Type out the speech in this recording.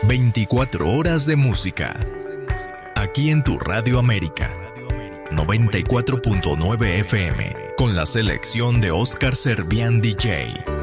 24 horas de música. Aquí en tu Radio América. 94.9 FM. Con la selección de Oscar Servián DJ.